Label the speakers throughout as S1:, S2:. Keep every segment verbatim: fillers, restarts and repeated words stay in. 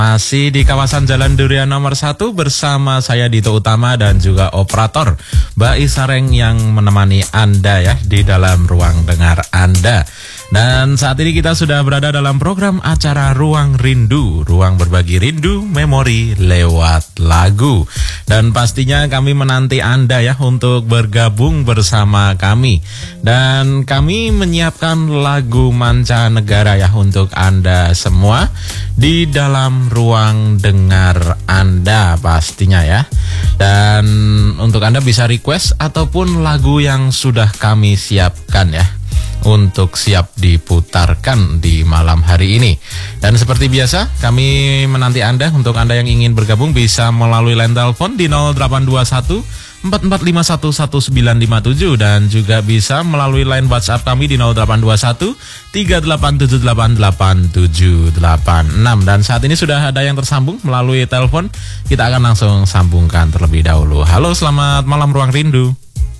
S1: Masih di kawasan Jalan Durian nomor satu bersama saya Dito Utama dan juga operator Mbak Isareng yang menemani Anda ya di dalam ruang dengar Anda. Dan saat ini kita sudah berada dalam program acara Ruang Rindu, ruang berbagi rindu, memori lewat lagu. Dan pastinya kami menanti Anda ya untuk bergabung bersama kami. Dan kami menyiapkan lagu mancanegara ya untuk Anda semua di dalam ruang dengar Anda pastinya ya. Dan untuk Anda bisa request ataupun lagu yang sudah kami siapkan ya untuk siap diputarkan di malam hari ini. Dan seperti biasa kami menanti Anda. Untuk Anda yang ingin bergabung bisa melalui line telepon di nol delapan dua satu empat empat lima satu satu sembilan lima tujuh dan juga bisa melalui line WhatsApp kami di nol delapan dua satu tiga delapan tujuh delapan delapan tujuh delapan enam. Dan saat ini sudah ada yang tersambung melalui telepon. Kita akan langsung sambungkan terlebih dahulu. Halo, selamat malam Ruang Rindu.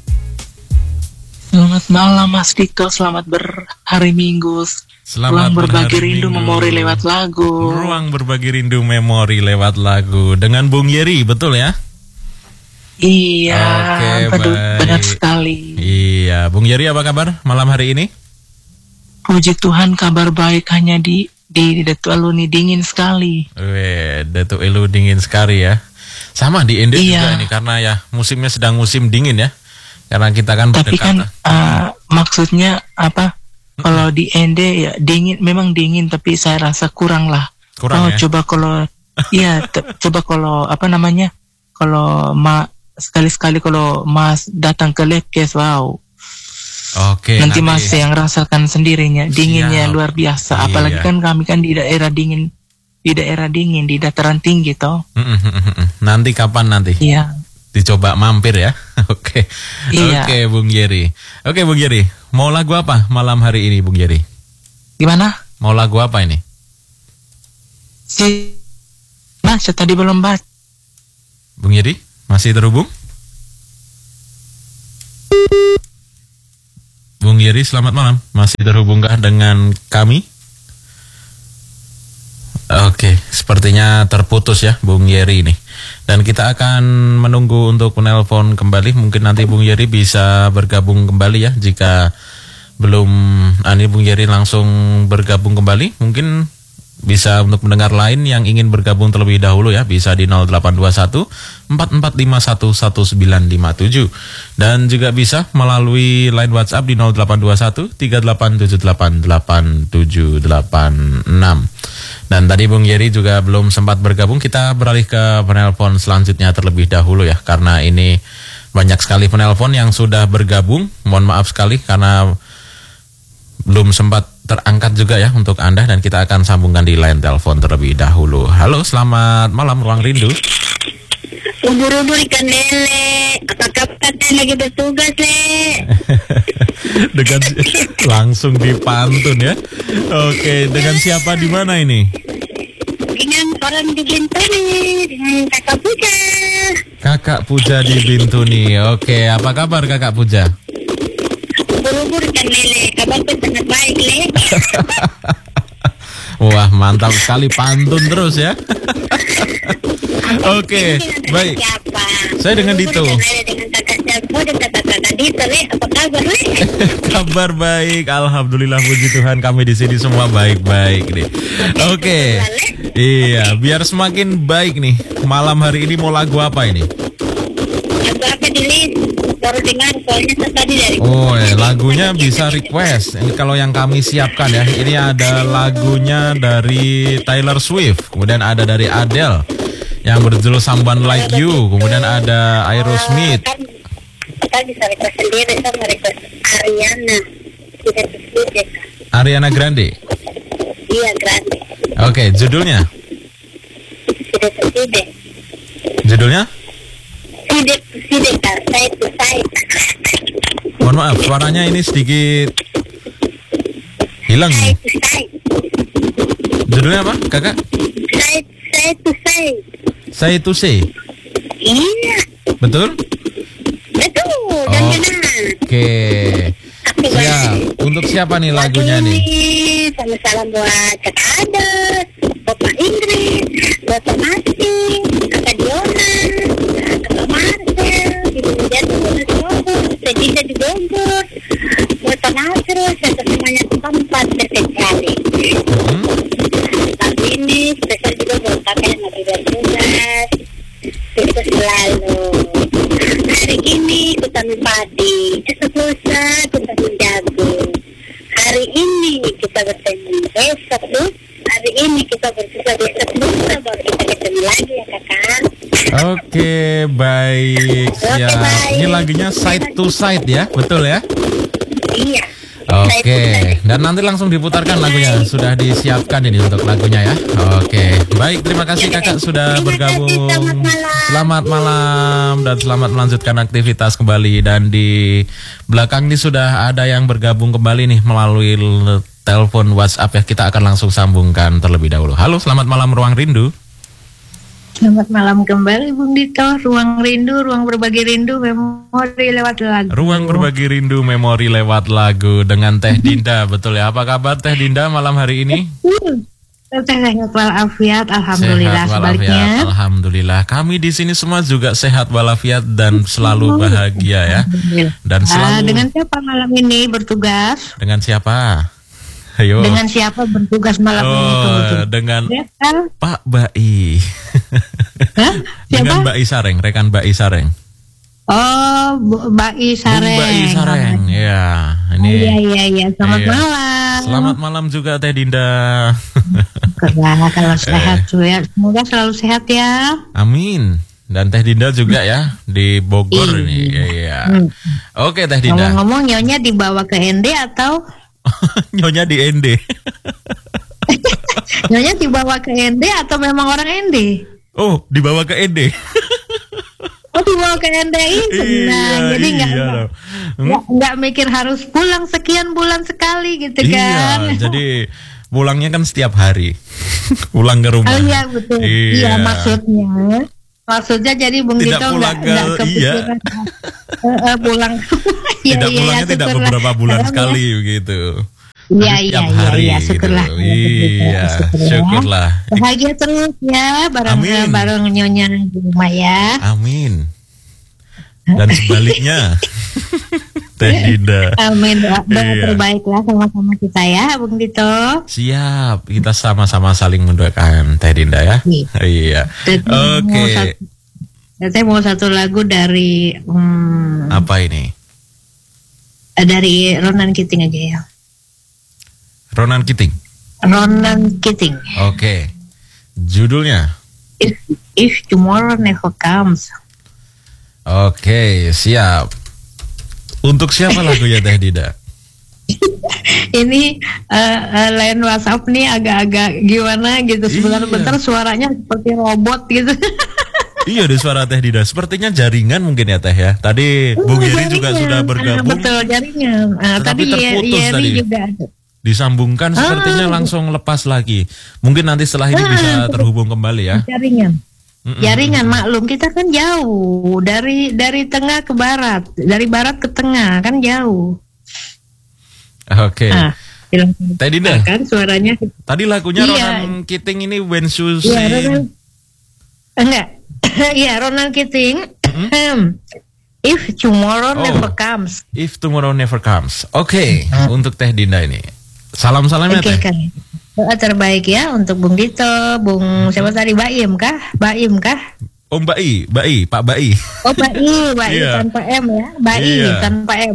S2: Selamat malam Mas Dito, selamat berhari Minggu.
S1: Selamat
S2: Ruang berbagi rindu,
S1: minggu.
S2: Memori lewat lagu.
S1: Ruang berbagi rindu, memori lewat lagu dengan Bung Yeri, betul ya?
S2: Iya,
S1: Oke,
S2: betul,
S1: baik.
S2: benar sekali.
S1: Iya, Bung Yeri apa kabar malam hari ini?
S2: Puji Tuhan, kabar baik, hanya di di Datu Elu nih dingin sekali.
S1: Weh, Datu Elu dingin sekali ya. Sama di Ende
S2: Iya.
S1: juga ini karena ya musimnya sedang musim dingin ya. Karena kita kan
S2: Tapi kan uh, maksudnya apa? Kalau di Ende ya dingin, memang dingin, tapi saya rasa kurang lah.
S1: Kurang
S2: oh,
S1: ya?
S2: coba kalau, iya, te- coba kalau apa namanya? Kalau ma sekali-sekali kalau Mas datang ke Lepkes, wow.
S1: Oke,
S2: nanti, nanti Mas yang rasakan sendirinya, dinginnya
S1: Siap.
S2: luar biasa.
S1: Iya.
S2: Apalagi kan kami kan di daerah dingin, di daerah dingin, di dataran tinggi toh.
S1: Nanti kapan nanti?
S2: Iya.
S1: Dicoba mampir ya. Oke.
S2: Iya.
S1: Oke, Bung Yeri. Oke, Bung Yeri. Mau lagu apa malam hari ini, Bung Yeri?
S2: Gimana?
S1: Mau lagu apa ini?
S2: Si Mas, saya tadi belum baca.
S1: Bung Yeri, masih terhubung? Bung Yeri, selamat malam. Masih terhubungkah dengan kami? Oke, sepertinya terputus ya Bung Yeri ini. Dan kita akan menunggu untuk menelpon kembali. Mungkin nanti Bung Yeri bisa bergabung kembali ya. Jika belum, ah, ini Bung Yeri langsung bergabung kembali. Mungkin bisa untuk mendengar lain yang ingin bergabung terlebih dahulu ya. Bisa di nol delapan dua satu empat empat lima satu satu sembilan lima tujuh. Dan juga bisa melalui line WhatsApp di nol delapan dua satu tiga delapan tujuh delapan delapan tujuh delapan enam. Dan tadi Bung Yeri juga belum sempat bergabung. Kita beralih ke penelpon selanjutnya terlebih dahulu ya. Karena ini banyak sekali penelpon yang sudah bergabung. Mohon maaf sekali karena belum sempat terangkat juga ya untuk Anda. Dan kita akan sambungkan di line telepon terlebih dahulu. Halo, selamat malam Ruang Rindu.
S3: Ubur-ubur ikan lele, apa kabar lagi bertugas le?
S1: Dengan langsung dipantun ya. Oke, dengan siapa di mana ini?
S3: Dengan orang di Bintuni, dengan kakak Puja.
S1: Kakak Puja di Bintuni. Oke, apa kabar Kakak Puja?
S3: Ubur-ubur ikan lele, kabarku sangat baik le.
S1: Wah, mantap sekali, pantun terus ya. Oke, baik.
S3: Siapa?
S1: Saya dengan Dito.
S3: Ubur-ubur ikan lele dengan kakak Jago dan kakak kakak Dito le, apa kabar le?
S1: Kabar baik, alhamdulillah, puji Tuhan kami di sini semua baik-baik nih. Oke, iya, biar semakin baik nih. Malam hari ini mau lagu apa ini?
S3: Lagu apa di list? Baru dengar soalnya tadi dari.
S1: Oh, eh, lagunya bisa request. Ini kalau yang kami siapkan ya. Ini ada lagunya dari Taylor Swift, kemudian ada dari Adele yang berjudul Someone Like You, kemudian ada Aerosmith.
S3: Kan kita bisa request sendiri sama request Ariana. Tidak sesuai.
S1: Ariana Grande.
S3: Iya, Grande.
S1: Oke, judulnya?
S3: Tidak sesuai.
S1: Judulnya?
S3: Tidak sesuai. Side to side.
S1: Mohon maaf, suaranya ini sedikit hilang nih.
S3: Side to side.
S1: Judulnya apa, Kakak?
S3: Side, side to side.
S1: Say to say.
S3: Iya,
S1: Betul?
S3: betul. Dan benar.
S1: Oke. Siap. Untuk siapa nih lagunya nih?
S3: Sama salam buat Kak Ades, Bapak Ingrid, Bapak Masing, Kakak Diona, Kakak Marcel, Ibu Jatuh di Bogor, Sedisa di Bogor, Bapak Nasro, serta semuanya tempat terkecali.
S1: Mm-mm.
S3: Tapi ini spesial juga buat kakak yang lagi bertugas. Itu selalu. Hari ini kita padi, esok lusa kita jagung. Hari ini kita bertemu, besok tuh. Hari ini kita bertugas, besok lusa baru kita ketemu lagi ya kakak.
S1: Oke, baik. Siap.
S3: Oke, baik.
S1: Ini lagunya side to side ya, betul ya?
S3: Iya.
S1: Oke, dan nanti langsung diputarkan lagunya. Sudah disiapkan ini untuk lagunya ya. Oke, baik. Terima kasih kakak sudah
S3: Terima
S1: bergabung.
S3: kasih, selamat malam.
S1: Selamat malam dan selamat melanjutkan aktivitas kembali. Dan di belakang ini sudah ada yang bergabung kembali nih melalui l- telepon WhatsApp ya. Kita akan langsung sambungkan terlebih dahulu. Halo, selamat malam Ruang Rindu.
S4: Selamat malam kembali Bung Dito, Ruang Rindu, Ruang Berbagi Rindu, Memori lewat lagu.
S1: Ruang Berbagi Rindu, Memori lewat lagu dengan Teh Dinda, betul ya? Apa kabar Teh Dinda malam hari ini?
S4: Sehat walafiat, alhamdulillah.
S1: Sehat
S4: Sebaliknya,
S1: walafiat, alhamdulillah. Kami di sini semua juga sehat walafiat dan selalu bahagia ya.
S4: alhamdulillah.
S1: Dan
S4: Ah,
S1: selalu
S4: dengan siapa malam ini bertugas?
S1: dengan siapa? Ayo.
S4: Dengan siapa bertugas malam ini?
S1: Oh,
S4: kebetulan?
S1: dengan
S4: Ya, kan?
S1: Pak Bai.
S4: Hah?
S1: Dengan
S4: Siapa?
S1: Mbak Isareng, rekan Mbak Isareng.
S4: Oh, Bu- Mbak Isareng.
S1: Mbak Isareng, ya.
S4: Oh,
S1: Ini.
S4: iya, iya, iya. Selamat
S1: Iya.
S4: malam.
S1: Selamat malam juga Teh Dinda.
S4: Syukurlah kalau
S1: Eh.
S4: sehat juga. Semoga selalu sehat ya.
S1: Amin. Dan Teh Dinda juga ya di Bogor
S4: Iya.
S1: ini. Iya.
S4: Hmm.
S1: Oke Teh Dinda.
S4: Ngomong-ngomong, nyonya dibawa ke N D atau
S1: Nyonya di N D.
S4: nyonya dibawa ke N D atau memang orang N D?
S1: Oh, dibawa ke N D.
S4: Oh, dibawa ke N D itu. Nah, jadi nggak
S1: iya.
S4: nggak
S1: Hmm?
S4: nggak nggak mikir harus pulang sekian bulan sekali gitu kan?
S1: Iya, jadi pulangnya kan setiap hari. Pulang ke rumah.
S4: Oh iya betul.
S1: Iya.
S4: Iya, maksudnya. Maksudnya jadi Bung
S1: Tidak
S4: Dito
S1: pulang
S4: nggak
S1: ke-
S4: nggak
S1: iya.
S4: kepikiran eh, eh, pulang. Iya,
S1: Tidak
S4: iya,
S1: pulangnya tidak
S4: syukurlah.
S1: beberapa bulan
S4: Dalam ya.
S1: sekali begitu.
S4: Iya,
S1: Tapi
S4: iya,
S1: tiap
S4: iya,
S1: hari
S4: iya,
S1: gitu.
S4: syukurlah.
S1: Iya, syukurlah.
S4: Bahagia terus ya bareng
S1: Amin.
S4: bareng nyonya di rumah ya.
S1: Amin. Dan sebaliknya. Teh Dinda.
S4: Amin, doa, doa
S1: Iya.
S4: terbaik lah sama-sama kita ya Bung Dito.
S1: Siap, kita sama-sama saling mendoakan Teh Dinda ya.
S4: Iya.
S1: Iya.
S4: Dan mau
S1: Oke.
S4: satu- Saya mau satu lagu dari hmm,
S1: Apa ini?
S4: dari Ronan Keating aja ya.
S1: Ronan Keating.
S4: Ronan Keating.
S1: Oke. Judulnya.
S4: If, if tomorrow never comes.
S1: Oke, siap. Untuk siapa lagunya Teh Dinda?
S4: Ini eh, eh, line WhatsApp nih agak-agak gimana gitu. Sebentar-bentar suaranya seperti robot gitu.
S1: Iya, di suara Teh Dinda. Sepertinya jaringan mungkin ya Teh ya. Tadi Bung Yeri juga
S4: Jaringan.
S1: sudah
S4: Ah,
S1: bergabung.
S4: betul, jaringan. Ah,
S1: Tetapi
S4: tadi Ye-
S1: terputus
S4: Yeri
S1: tadi.
S4: juga ada.
S1: Disambungkan sepertinya
S4: Ah.
S1: langsung lepas lagi. Mungkin nanti setelah ini
S4: Ah,
S1: bisa
S4: betul.
S1: terhubung kembali ya.
S4: Jaringan.
S1: Mm-mm.
S4: Jaringan maklum kita kan jauh dari dari tengah ke barat, dari barat ke tengah kan jauh.
S1: Oke.
S4: Ah, bilang
S1: Teh Dinda,
S4: kan suaranya.
S1: tadi lagunya
S4: Iya.
S1: Ronan Keating ini When Susie.
S4: Iya, Ronald. Enggak. Iya, Ronald Keating. If tomorrow
S1: Oh.
S4: never comes.
S1: If Tomorrow Never Comes. Oke, untuk Teh Dinda ini. Salam-salamnya
S4: Oke
S1: Teh.
S4: kan. Doa terbaik ya untuk Bung Dito, Bung siapa tadi Baim kah? Baim kah?
S1: Oh Mbak I, Mbak I, Pak Mbak I.
S4: Oh Bai, Bai
S1: Iya.
S4: tanpa M ya, Bai
S1: Iya.
S4: tanpa M.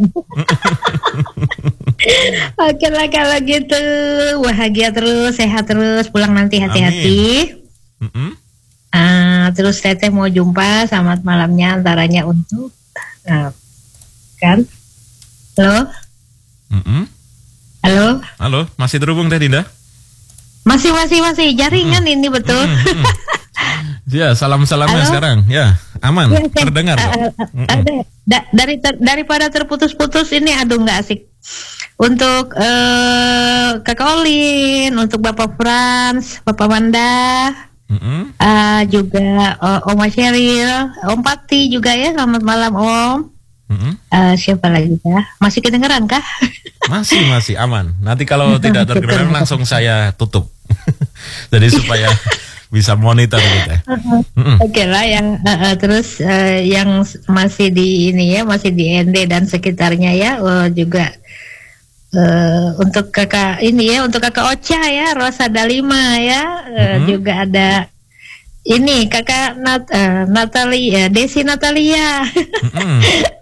S4: Oke lah kalau gitu, bahagia terus, sehat terus, pulang nanti hati-hati.
S1: Mm-mm.
S4: Ah, terus Teteh mau jumpa, selamat malamnya antaranya untuk, nah, kan? Halo,
S1: Mm-mm.
S4: halo,
S1: Halo, masih terhubung Teh Dinda?
S4: masih masih masih jaringan ini betul.
S1: Mm-mm. Ya, salam-salamnya
S4: Halo?
S1: sekarang. Ya, aman,
S4: Ya, Teh.
S1: terdengar kok.
S4: Ah, ah, ah,
S1: Mm-mm.
S4: ada. Da- dari ter- daripada terputus-putus ini, aduh nggak asik. Untuk eh, Kak Olin, untuk Bapak Frans, Bapak Wanda,
S1: Mm-mm.
S4: eh, juga eh, Oma Sheryl, Om Pati juga ya. Selamat malam Om.
S1: Mm-mm.
S4: Eh, siapa lagi ya? Masih kedengeran kah?
S1: Masih, masih aman. Nanti kalau tidak terdengar langsung saya tutup. Jadi supaya Bisa monitor gitu ya. Mm-mm.
S4: Oke lah, yang uh, uh, terus uh, yang masih di ini ya, masih di N D dan sekitarnya ya, uh, juga uh, untuk kakak ini ya, untuk kakak Ocha ya, Rosa Dalima ya, uh,
S1: Mm-hmm.
S4: juga ada ini kakak Nat, uh, Natalia, Desi Natalia
S1: Mm-mm.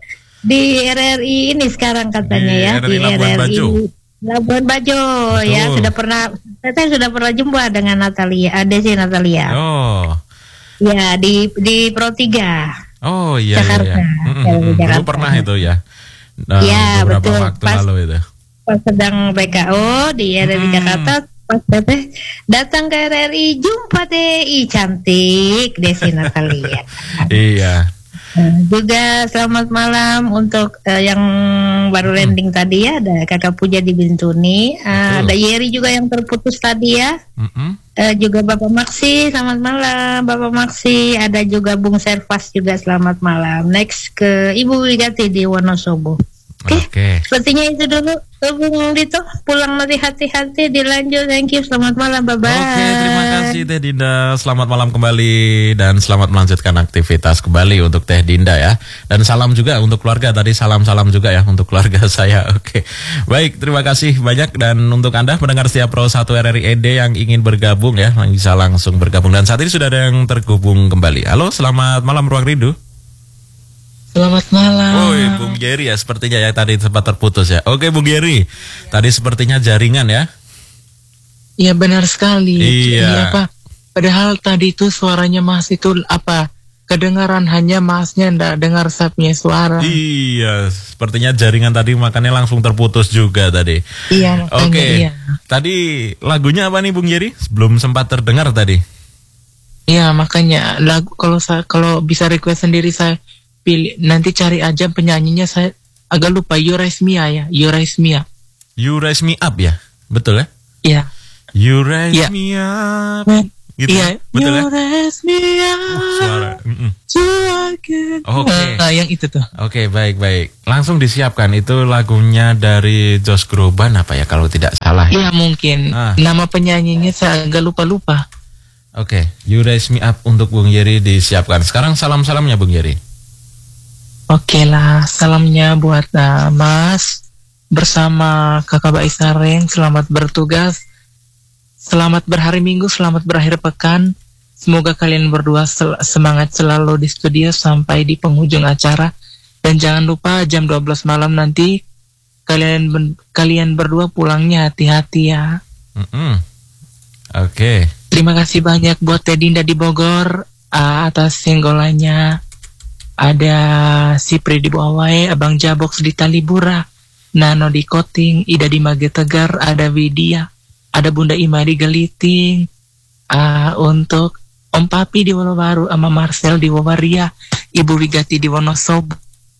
S4: di R R I ini sekarang katanya
S1: Di
S4: ya,
S1: R R I Labuan Bajo.
S4: Labuan Bajo ya,
S1: Betul.
S4: sudah pernah, saya sudah pernah jumpa dengan Natalia, uh, Desi Natalia.
S1: Oh.
S4: Ya, di di Pro tiga.
S1: Oh iya
S4: Jakarta.
S1: iya. iya. Mm-mm.
S4: Ya, di
S1: Dulu
S4: Jakarta.
S1: pernah itu ya. Nah,
S4: Iya,
S1: beberapa
S4: betul.
S1: waktu
S4: Pas-
S1: lalu itu.
S4: Pas sedang P K O di R R I
S1: Hmm.
S4: Jakarta, pas teteh datang ke R R I, jumpa deh, ih cantik Desi Natalia.
S1: Iya.
S4: Nah, juga selamat malam untuk eh, yang baru landing tadi ya, ada Kakak Puja di Bintuni, eh,
S1: Betul.
S4: ada Yeri juga yang terputus tadi ya.
S1: Mm-mm.
S4: Eh, juga Bapak Maksi, selamat malam Bapak Maksi. Ada juga Bung Servas juga selamat malam. Next ke Ibu Wigati di Wonosobo. Oke,
S1: Oke.
S4: sepertinya itu dulu. Bung Dito, pulang nanti hati-hati, dilanjut. Thank you, selamat malam, bye-bye.
S1: Oke, terima kasih Teh Dinda. Selamat malam kembali dan selamat melanjutkan aktivitas kembali untuk Teh Dinda ya. Dan salam juga untuk keluarga tadi, salam-salam juga ya untuk keluarga saya. Oke. Baik, terima kasih banyak dan untuk Anda pendengar setia Pro satu R R I E D yang ingin bergabung ya, bisa langsung bergabung dan saat ini sudah ada yang terhubung kembali. Halo, selamat malam Ruang Rindu.
S2: Selamat malam.
S1: Woi, Bung Geri ya sepertinya ya tadi sempat terputus ya. Oke, Bung Geri. Tadi sepertinya jaringan ya.
S2: Iya benar sekali.
S1: Iya.
S2: Pak. Padahal tadi itu suaranya Mas itu apa? Kedengaran hanya Masnya ndak dengar saya punya suara.
S1: Iya, sepertinya jaringan tadi makanya langsung terputus juga tadi.
S2: Iya, makanya
S1: Oke,
S2: iya.
S1: tadi lagunya apa nih Bung Geri? Belum sempat terdengar tadi.
S2: Iya, makanya lagu kalau saya kalau bisa request sendiri saya pilih, nanti cari aja penyanyinya, saya agak lupa. You Raise Me ya, You Raise Me ya.
S1: You Raise Me Up ya, betul ya?
S2: Iya.
S1: You Raise
S2: Iya.
S1: Me Up,
S2: Nah,
S1: gitu
S2: iya,
S1: ya? Betul ya?
S2: You Raise Me Up.
S1: Uh, suara. Mm-mm.
S2: So I can-
S1: Oke.
S2: Nah, yang itu tuh.
S1: Oke, baik baik. Langsung disiapkan itu lagunya dari Josh Groban apa ya kalau tidak salah. Ya?
S2: Iya mungkin.
S1: Ah.
S2: Nama penyanyinya saya agak lupa-lupa.
S1: Oke, You Raise Me Up untuk Bung Yeri disiapkan. Sekarang salam-salamnya Bung Yeri.
S2: Oke lah, salamnya buat uh, Mas bersama Kakak Mbak Isareng. Selamat bertugas, selamat berhari Minggu, selamat berakhir pekan. Semoga kalian berdua sel- semangat selalu di studio sampai di penghujung acara. Dan jangan lupa jam dua belas malam nanti kalian ben- kalian berdua pulangnya hati-hati ya.
S1: Mm-mm. Oke.
S2: Terima kasih banyak buat Teh Dinda di Bogor uh, atas senggolannya. Ada Sipri di Buawai, Abang Jaboks di Talibura, Nano di Koting, Ida di Magetegar, ada Widya, ada Bunda Ima di Geliting, uh, untuk Om Papi di Wolobaru, sama Marcel di Wawaria, Ibu Wigati di Wonosobo,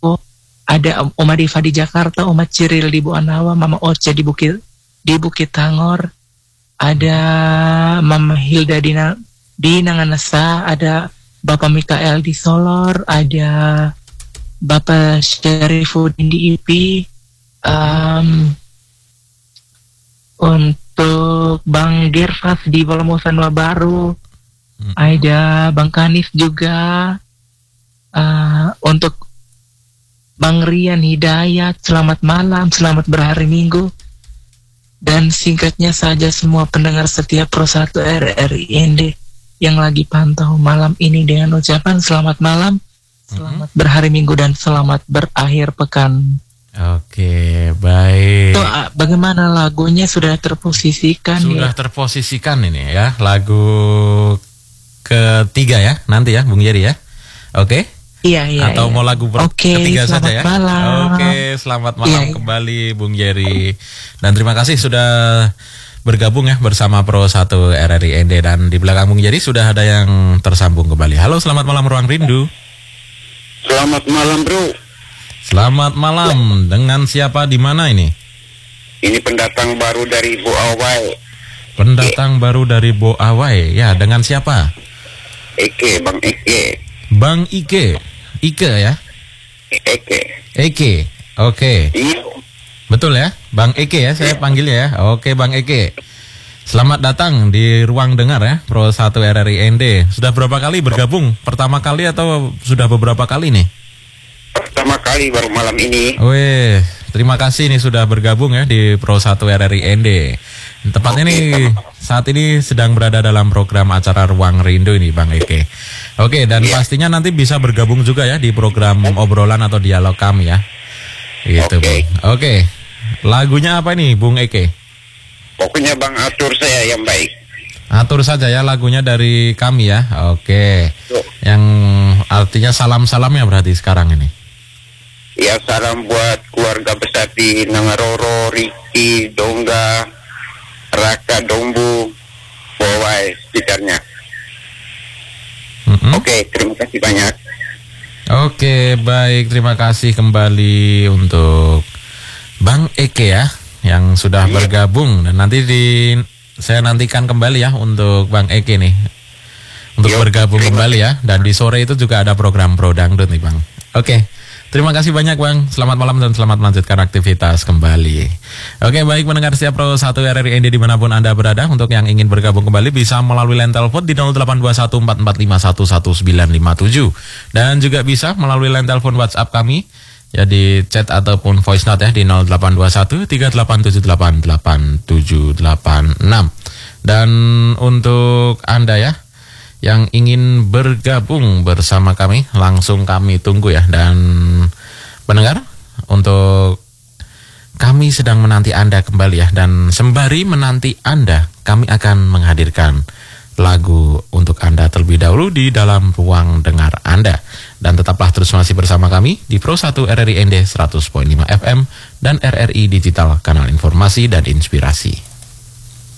S2: ada Om Adifa di Jakarta, Om Ciril di Buanawa, Mama Oce di Bukit di Bukit Tangor, ada Mama Hilda di, Na- di Nanganesa, ada Bapak Mikael di Solor, ada Bapak Syarifuddin di I P I, um, untuk Bang Gervas di Bolomosan Baru,
S1: Mm-mm.
S2: ada Bang Kanif juga, uh, untuk Bang Rian Hidayat, selamat malam, selamat berhari Minggu. Dan singkatnya saja semua pendengar setia Pro satu R R I N D yang lagi pantau malam ini dengan ucapan selamat malam, selamat berhari Minggu dan selamat berakhir pekan.
S1: Oke, baik.
S2: So, ah, bagaimana lagunya sudah terposisikan?
S1: Sudah
S2: ya?
S1: terposisikan ini ya, lagu ketiga ya, nanti ya Bung Yeri ya. Oke.
S2: Iya, iya.
S1: Atau
S2: iya.
S1: mau lagu per-
S2: Oke,
S1: ketiga
S2: selamat
S1: saja ya.
S2: malam.
S1: Oke, selamat malam
S2: Iya, iya.
S1: kembali Bung Yeri. Dan terima kasih sudah bergabung ya bersama Pro satu R R I N D dan di belakang Bung Yeri sudah ada yang tersambung kembali. Halo, selamat malam Ruang Rindu.
S5: Selamat malam bro.
S1: Selamat malam. Dengan siapa di mana ini?
S5: Ini pendatang baru dari Buawai.
S1: Pendatang baru dari Boawai. Ya, dengan siapa?
S5: Eke, Bang Eke.
S1: Bang Ike. Ike ya?
S5: Eke.
S1: Eke. Oke.
S5: Iya.
S1: Betul ya? Bang Eke ya saya panggilnya ya. Oke, Bang Eke. Selamat datang di Ruang Dengar ya, Pro satu R R I N D. Sudah berapa kali bergabung? Pertama kali atau sudah beberapa kali nih?
S5: Pertama kali baru malam ini.
S1: Weh, terima kasih nih sudah bergabung ya di Pro satu R R I N D. Tepatnya nih saat ini sedang berada dalam program acara Ruang Rindu ini Bang Eke. Oke, dan
S5: Iya.
S1: pastinya nanti bisa bergabung juga ya di program obrolan atau dialog kami ya. Gitu,
S5: Oke.
S1: Bang. Oke. Lagunya apa nih Bung Eke?
S5: Pokoknya Bang atur saya yang baik.
S1: Atur saja ya lagunya dari kami ya. Oke.
S5: Tuh.
S1: Yang artinya salam-salamnya berarti sekarang ini.
S5: Ya, salam buat keluarga besar di Nangaroro, Riki, Dongga, Raka, Dombu, Bowai, sekitarnya.
S1: Mm-mm.
S5: Oke, terima kasih banyak.
S1: Oke, baik. Terima kasih kembali untuk Bang Eke ya yang sudah
S5: Iya.
S1: bergabung, dan nanti di saya nantikan kembali ya untuk Bang Eke nih untuk
S5: Yo,
S1: bergabung
S5: terima
S1: kembali ya, dan di sore itu juga ada program Pro Dangdut nih Bang. Oke. Terima kasih banyak Bang. Selamat malam dan selamat melanjutkan aktivitas kembali. Oke, baik pendengar setia Pro satu R R I N D dimanapun Anda berada. Untuk yang ingin bergabung kembali bisa melalui line telepon di nol delapan dua satu empat empat lima satu satu sembilan lima tujuh. Dan juga bisa melalui line telepon WhatsApp kami ya di chat ataupun voice note ya di nol delapan dua satu tiga delapan tujuh delapan delapan tujuh delapan enam. Dan untuk Anda ya yang ingin bergabung bersama kami, langsung kami tunggu ya. Dan pendengar, untuk kami sedang menanti Anda kembali ya. Dan sembari menanti Anda, kami akan menghadirkan lagu untuk Anda terlebih dahulu di dalam Ruang Dengar Anda. Dan tetaplah terus masih bersama kami di Pro satu R R I N D seratus koma lima F M dan R R I Digital, kanal informasi dan inspirasi.